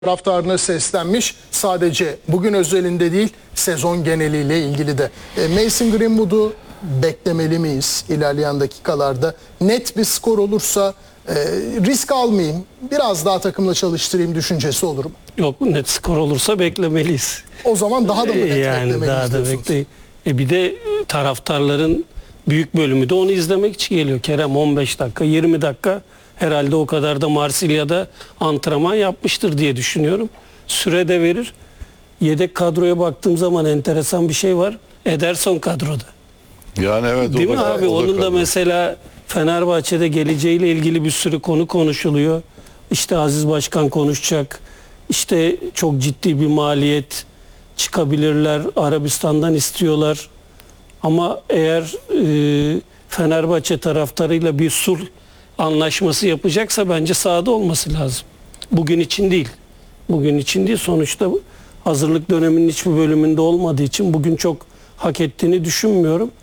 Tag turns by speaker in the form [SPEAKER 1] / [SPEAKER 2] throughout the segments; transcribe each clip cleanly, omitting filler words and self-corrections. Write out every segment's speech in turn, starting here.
[SPEAKER 1] taraftarına seslenmiş. Sadece bugün özelinde değil, sezon geneliyle ilgili de. Mason Greenwood'u beklemeli miyiz ilerleyen dakikalarda? Net bir skor olursa risk almayayım, biraz daha takımla çalıştırayım düşüncesi olur mu?
[SPEAKER 2] Yok, net skor olursa beklemeliyiz.
[SPEAKER 1] O zaman daha da mı net
[SPEAKER 2] Yani daha da bekleyin. Bir de taraftarların büyük bölümü de onu izlemek için geliyor. Kerem 15 dakika, 20 dakika herhalde o kadar da Marsilya'da antrenman yapmıştır diye düşünüyorum. Süre de verir. Yedek kadroya baktığım zaman enteresan bir şey var. Ederson kadroda.
[SPEAKER 3] Yani evet.
[SPEAKER 2] Değil mi abi? Onun da
[SPEAKER 3] kadro.
[SPEAKER 2] mesela Fenerbahçe'de geleceğiyle ilgili bir sürü konu konuşuluyor. İşte Aziz Başkan konuşacak. İşte çok ciddi bir maliyet çıkabilirler. Arabistan'dan istiyorlar. Ama eğer Fenerbahçe taraftarıyla bir sulh anlaşması yapacaksa bence sahada olması lazım. Bugün için değil. Bugün için değil. Sonuçta hazırlık döneminin hiçbir bölümünde olmadığı için bugün çok hak ettiğini düşünmüyorum.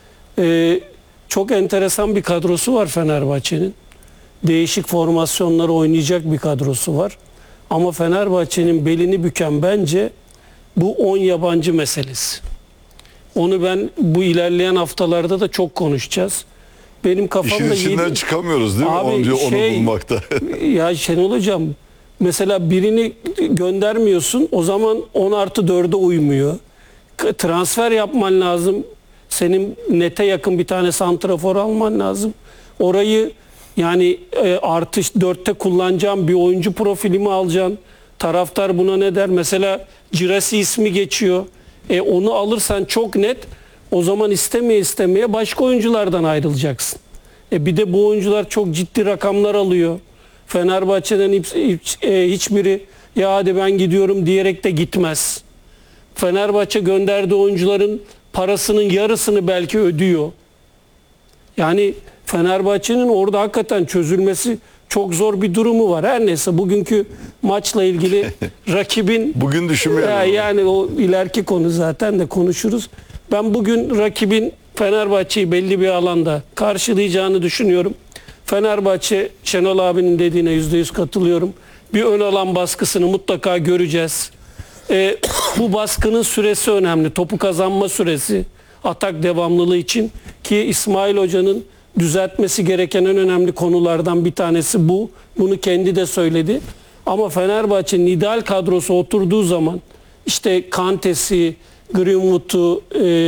[SPEAKER 2] Çok enteresan bir kadrosu var Fenerbahçe'nin. Değişik formasyonları oynayacak bir kadrosu var. Ama Fenerbahçe'nin belini büken bence bu 10 yabancı meselesi. Onu ben bu ilerleyen haftalarda da çok konuşacağız. Benim kafamda
[SPEAKER 3] İşin içinden çıkamıyoruz değil mi?
[SPEAKER 2] Abi
[SPEAKER 3] Onu bulmakta.
[SPEAKER 2] Ya Şenol Hocam, mesela birini göndermiyorsun, o zaman 10+4'e uymuyor. Transfer yapman lazım. Senin nete yakın bir tane santrafor alman lazım. Orayı yani artı 4'te kullanacağım bir oyuncu profilimi alacaksın. Taraftar buna ne der? Mesela Girassi ismi geçiyor. Onu alırsan çok net, o zaman istemeye başka oyunculardan ayrılacaksın. Bir de bu oyuncular çok ciddi rakamlar alıyor. Fenerbahçe'den hiçbiri ya hadi ben gidiyorum diyerek de gitmez. Fenerbahçe gönderdiği oyuncuların parasının yarısını belki ödüyor. Yani Fenerbahçe'nin orada hakikaten çözülmesi çok zor bir durumu var. Her neyse, bugünkü maçla ilgili rakibin
[SPEAKER 3] bugün düşünmeyelim.
[SPEAKER 2] Yani o ileriki konu, zaten de konuşuruz. Ben bugün rakibin Fenerbahçe'yi belli bir alanda karşılayacağını düşünüyorum. Fenerbahçe, Şenol abinin dediğine %100 katılıyorum. Bir ön alan baskısını mutlaka göreceğiz. Bu baskının süresi önemli. Topu kazanma süresi, atak devamlılığı için, ki İsmail Hoca'nın düzeltmesi gereken en önemli konulardan bir tanesi bu. Bunu kendi de söyledi. Ama Fenerbahçe'nin ideal kadrosu oturduğu zaman, işte Kante'si, Greenwood'u,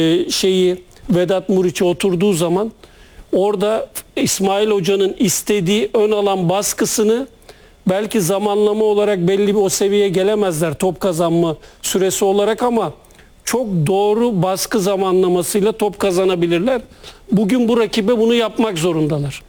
[SPEAKER 2] Vedat Muriç'i oturduğu zaman, orada İsmail Hoca'nın istediği ön alan baskısını belki zamanlama olarak belli bir o seviyeye gelemezler top kazanma süresi olarak, ama çok doğru baskı zamanlamasıyla top kazanabilirler. Bugün bu rakibe bunu yapmak zorundalar.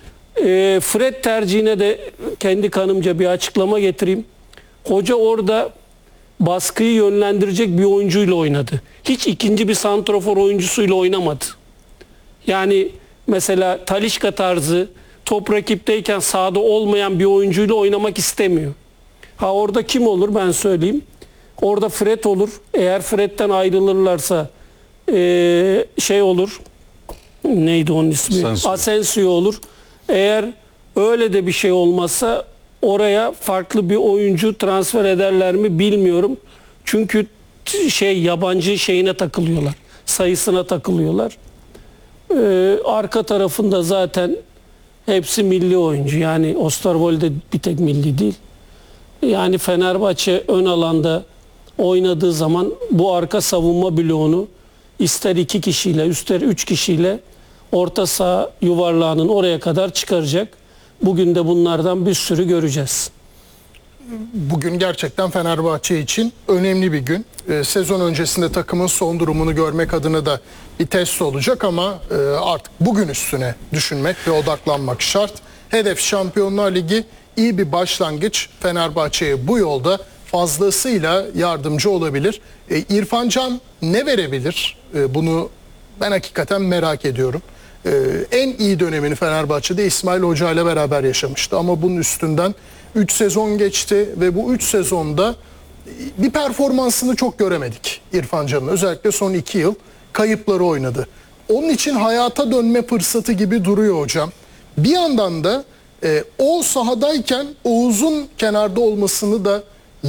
[SPEAKER 2] Fred tercihine de kendi kanımca bir açıklama getireyim. Hoca orada baskıyı yönlendirecek bir oyuncuyla oynadı. Hiç ikinci bir santrafor oyuncusuyla oynamadı. Yani mesela Talisca tarzı top rakipteyken sahada olmayan bir oyuncuyla oynamak istemiyor. Orada kim olur ben söyleyeyim. Orada Fred olur. Eğer Fred'den ayrılırlarsa olur. Neydi onun ismi? Asensio olur. Eğer öyle de bir şey olmazsa oraya farklı bir oyuncu transfer ederler mi bilmiyorum. Çünkü yabancı şeyine takılıyorlar. Sayısına takılıyorlar. Arka tarafında zaten hepsi milli oyuncu. Yani Osterwolde bir tek milli değil. Yani Fenerbahçe ön alanda oynadığı zaman bu arka savunma bloğunu ister 2 kişiyle, ister 3 kişiyle orta saha yuvarlağının oraya kadar çıkaracak. Bugün de bunlardan bir sürü göreceğiz.
[SPEAKER 1] Bugün gerçekten Fenerbahçe için önemli bir gün. Sezon öncesinde takımın son durumunu görmek adına da bir test olacak, ama artık bugün üstüne düşünmek ve odaklanmak şart. Hedef Şampiyonlar Ligi, iyi bir başlangıç. Fenerbahçe'ye bu yolda fazlasıyla yardımcı olabilir. İrfan Can ne verebilir? Bunu ben hakikaten merak ediyorum. En iyi dönemini Fenerbahçe'de İsmail Hoca ile beraber yaşamıştı. Ama bunun üstünden 3 sezon geçti ve bu 3 sezonda bir performansını çok göremedik İrfan Can'ın. Özellikle son 2 yıl kayıpları oynadı. Onun için hayata dönme fırsatı gibi duruyor hocam. Bir yandan da o sahadayken Oğuz'un kenarda olmasını da